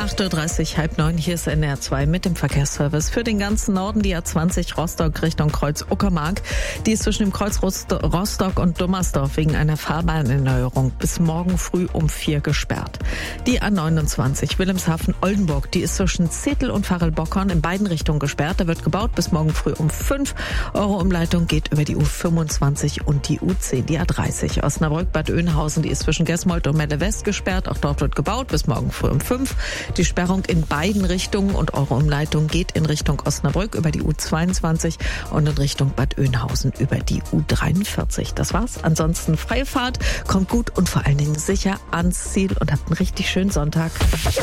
8.30 Uhr, halb 9, hier ist NDR 2 mit dem Verkehrsservice. Für den ganzen Norden die A20 Rostock Richtung Kreuz Uckermark. Die ist zwischen dem Kreuz Rostock und Dummersdorf wegen einer Fahrbahnerneuerung bis morgen früh um 4 gesperrt. Die A29 Wilhelmshaven-Oldenburg, die ist zwischen Zetel und Varelbockern in beiden Richtungen gesperrt. Da wird gebaut bis morgen früh um 5. Euro-Umleitung geht über die U25 und die U10. Die A30 Osnabrück-Bad Oeynhausen, die ist zwischen Gesmold und Melle West gesperrt. Auch dort wird gebaut bis morgen früh um 5. Die Sperrung in beiden Richtungen und Euro-Umleitung geht in Richtung Osnabrück über die U22 und in Richtung Bad Oeynhausen über die U43. Das war's. Ansonsten freie Fahrt, kommt gut und vor allen Dingen sicher ans Ziel und habt einen richtig schönen Sonntag.